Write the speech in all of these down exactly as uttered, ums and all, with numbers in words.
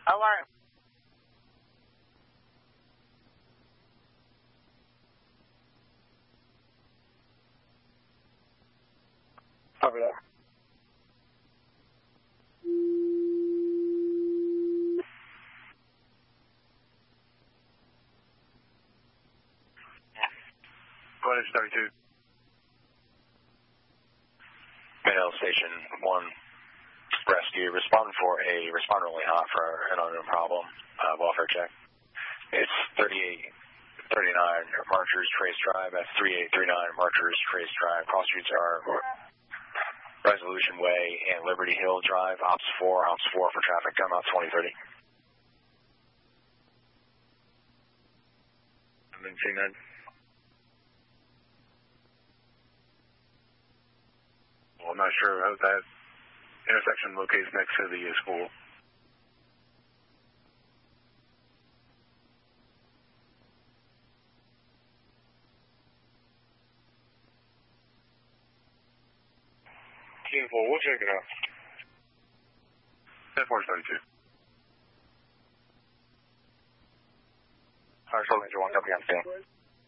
Alarm. Over there. Go ahead, thirty-two. Mail Station one Rescue. Respond for a respond really hot for an unknown problem. Uh, welfare check. It's thirty-eight thirty-nine Marchers Trace Drive. That's thirty-eight thirty-nine Marchers Trace Drive. Cross streets are Resolution Way and Liberty Hill Drive. Ops four, Ops four for traffic. Come out twenty thirty. I've been seeing that. Well, I'm not sure how that intersection locates next to the school. ten four, we'll check it out. ten four thirty-two. All right, so Major one, copy on scene.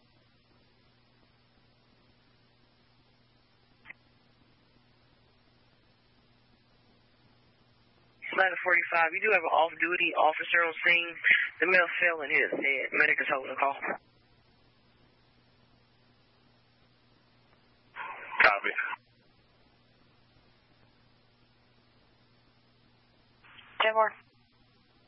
nine forty-five, you do have an off-duty officer on scene. The male fell in his head. Medic is holding a call. Copy. ten four.